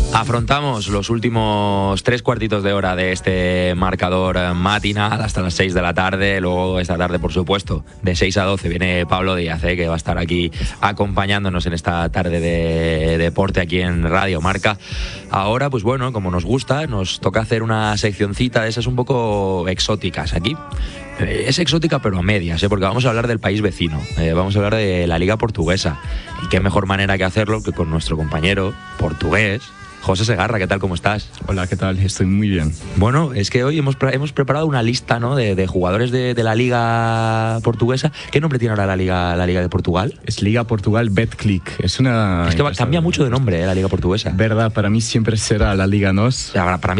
Afrontamos los últimos 3 cuartitos de hora de este marcador matinal hasta las 6 de la tarde. Luego esta tarde, por supuesto, de 6 a 12 viene Pablo Díaz, que va a estar aquí acompañándonos en esta tarde de deporte aquí en Radio Marca. Ahora, pues bueno, como nos gusta, nos toca hacer una seccioncita de esas un poco exóticas aquí. Es exótica pero a medias, porque vamos a hablar del país vecino, vamos a hablar de la Liga Portuguesa. Y qué mejor manera que hacerlo que con nuestro compañero portugués, José Segarra. ¿Qué tal? ¿Cómo estás? Hola, ¿qué tal? Estoy muy bien. Bueno, es que hoy hemos preparado una lista, ¿no?, de jugadores de la Liga Portuguesa. ¿Qué nombre tiene ahora la Liga de Portugal? Es Liga Portugal Betclic. Es que cambia mucho de nombre, la Liga Portuguesa. Verdad, para mí siempre será la Liga NOS. Para mí